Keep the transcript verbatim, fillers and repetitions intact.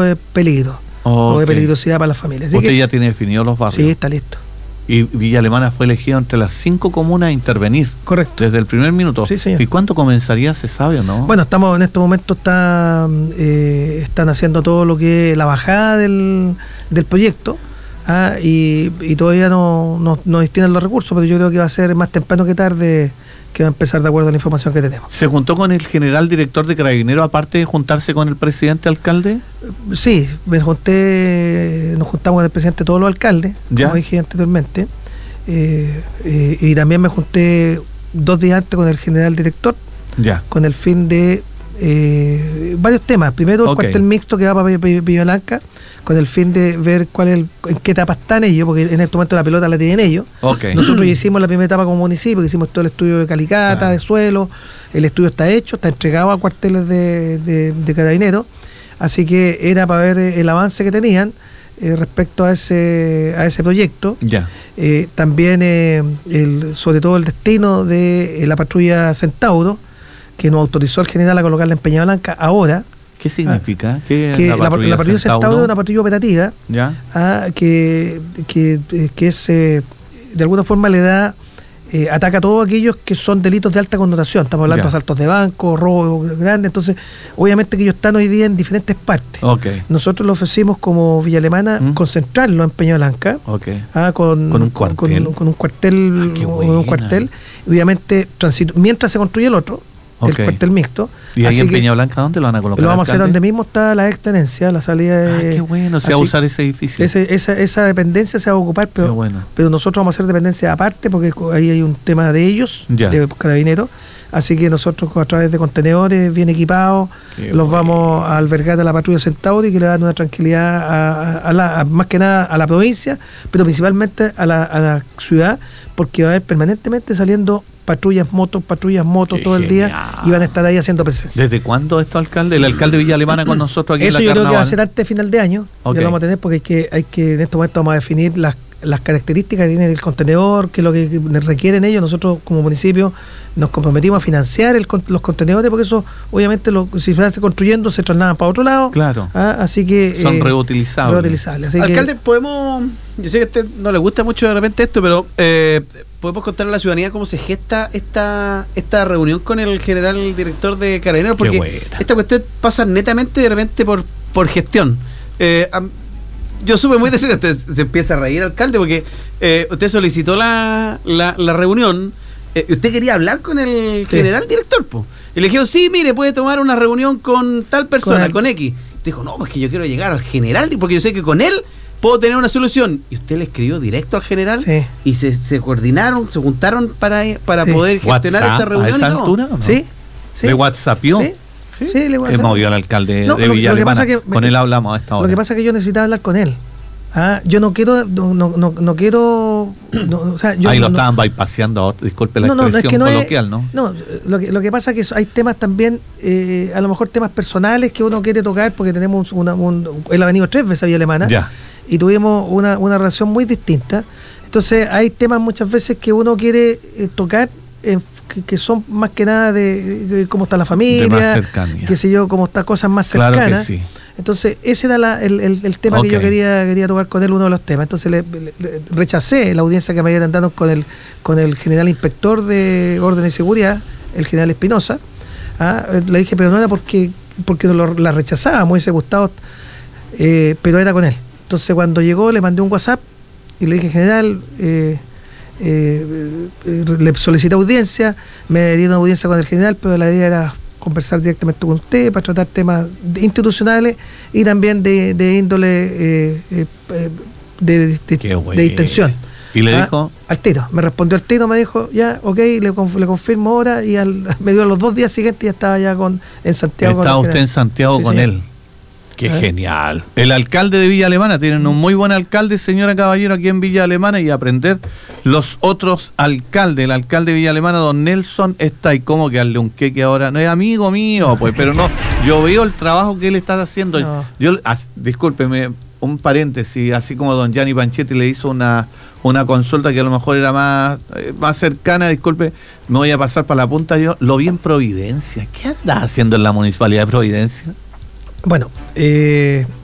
de peligro okay. o de peligrosidad para las familias. Así ¿Usted que, ya tiene definidos los barrios? Sí, está listo. Y Villa Alemana fue elegido entre las cinco comunas a intervenir. Correcto. Desde el primer minuto. Sí, señor. ¿Y cuándo comenzaría, se sabe o no? Bueno, estamos en este momento, está, eh, están haciendo todo lo que es la bajada del, del proyecto, ah, y, y todavía no, no, no destinan los recursos, pero yo creo que va a ser más temprano que tarde que va a empezar de acuerdo a la información que tenemos. ¿Se juntó con el general director de Carabineros, aparte de juntarse con el presidente alcalde? Sí, me junté, nos juntamos con el presidente de todos los alcaldes, ¿Ya? como dije anteriormente, eh, eh, y también me junté dos días antes con el general director, ya, con el fin de eh, varios temas. Primero, el okay. cuartel mixto que va para Villa Blanca, con el fin de ver cuál es el, en qué etapa están ellos, porque en este momento la pelota la tienen ellos. Okay. Nosotros ya hicimos la primera etapa como municipio, que hicimos todo el estudio de calicata, ah. de suelo, el estudio está hecho, está entregado a cuarteles de, de, de Carabineros, así que era para ver el avance que tenían eh, respecto a ese a ese proyecto. Ya. Eh, también eh, el, sobre todo el destino de eh, la patrulla Centauro, que nos autorizó el general a colocarla en Peña Blanca ahora. ¿Qué significa? ¿Qué que la, la, patrulla la patrulla Centauro? Centauro es una patrulla operativa, ¿ya? Ah, que, que, que es, eh, de alguna forma le da, eh, ataca a todos aquellos que son delitos de alta connotación. Estamos hablando de asaltos de banco, robo grande, entonces obviamente que ellos están hoy día en diferentes partes. Okay. Nosotros lo ofrecimos como Villa Alemana ¿Mm? concentrarlo en Peña Blanca, okay. ah, con, con un cuartel, con, con un cuartel, ah, un cuartel, obviamente transito, mientras se construye el otro. Okay. El cuartel mixto. ¿Y ahí en Peña Blanca dónde lo van a colocar? Lo vamos a hacer donde mismo está la ex tenencia, la salida de... Ah, qué bueno, se va a usar ese edificio. Ese, esa, esa dependencia se va a ocupar, pero, bueno. pero nosotros vamos a hacer dependencia aparte, porque ahí hay un tema de ellos, ya. de Carabineros, así que nosotros a través de contenedores bien equipados, qué los bueno. vamos a albergar a la patrulla Centauro, y que le dan una tranquilidad a, a la, a, más que nada a la provincia, pero principalmente a la, a la ciudad, porque va a haber permanentemente saliendo patrullas motos, patrullas motos todo el día, y van a estar ahí haciendo presencia. ¿Desde cuándo esto, alcalde? El alcalde de Villa Alemana con nosotros aquí Eso en la yo Carnaval. Creo que va a ser antes de final de año, okay. ya lo vamos a tener, porque hay que, hay que en este momento vamos a definir las, las características que tiene el contenedor, que es lo que requieren ellos. Nosotros como municipio nos comprometimos a financiar el, los contenedores, porque eso obviamente lo, si se hace construyendo se trasladan para otro lado. Claro. ¿Ah? Así que son eh, reutilizables. reutilizables. Así alcalde, que, podemos, yo sé que a usted no le gusta mucho de repente esto, pero eh, podemos contarle a la ciudadanía cómo se gesta esta esta reunión con el general director de Carabineros, porque esta cuestión pasa netamente de repente por por gestión. Eh, a, yo supe muy decididamente, se empieza a reír, alcalde, porque eh, usted solicitó la, la, la reunión. Eh, usted quería hablar con el sí. general director, po. Y le dijeron, sí, mire, puede tomar una reunión con tal persona, con, con X. Usted dijo, no, pues que yo quiero llegar al general, porque yo sé que con él puedo tener una solución. Y usted le escribió directo al general, sí. y se, se coordinaron, se juntaron para, para sí. poder gestionar WhatsApp, esta reunión. ¿a esa altura, no? Sí, sí. ¿Le WhatsAppió? Sí. Sí, sí, le Hemos movido al alcalde no, de Villa Alemana. Que, con me, él hablamos a esta hora. Lo que pasa es que yo necesitaba hablar con él. Ah, yo no quiero, no, no, no, no quiero, no, o sea, yo ahí lo no, estaban bypaseando, disculpe la no, expresión no, es que no coloquial, es, ¿no? No, lo que, lo que pasa es que hay temas también, eh, a lo mejor temas personales que uno quiere tocar, porque tenemos una, un, él ha venido tres veces a Villa Alemana, ya. y tuvimos una, una relación muy distinta. Entonces hay temas muchas veces que uno quiere eh, tocar, en, que, que son más que nada de, de cómo está la familia, qué sé yo, cómo está cosas más cercanas. Claro que sí. Entonces, ese era la, el, el, el tema okay. que yo quería quería tocar con él, uno de los temas. Entonces, le, le, rechacé la audiencia que me habían dado con el con el general inspector de Orden y Seguridad, el general Espinosa. ¿Ah? Le dije, pero no era porque porque lo, la rechazaba, me hubiese gustado, eh, pero era con él. Entonces, cuando llegó, le mandé un WhatsApp y le dije, general, eh, eh, eh, le solicité audiencia, me dieron audiencia con el general, pero la idea era conversar directamente con usted para tratar temas institucionales y también de, de índole eh, eh, de, de, de, de distensión. ¿Y le ah, dijo? Al tiro. Me respondió al tiro, me dijo, ya, ok, le, le confirmo ahora, y al, me dio los dos días siguientes y ya estaba ya con, en Santiago. Estaba usted en Santiago sí, con señor. él. Qué ¿Eh? genial. El alcalde de Villa Alemana, tienen un muy buen alcalde, señora Caballero, aquí en Villa Alemana, y aprender los otros alcaldes. El alcalde de Villa Alemana, don Nelson, está y como que darle un queque ahora. No es amigo mío, pues, pero no, yo veo el trabajo que él está haciendo. No. Yo, as, discúlpeme, un paréntesis, así como don Gianni Panchetti le hizo una, una consulta que a lo mejor era más, más cercana, disculpe, me voy a pasar para la punta, yo lo vi en Providencia. ¿Qué anda haciendo en la municipalidad de Providencia? Bueno, eh,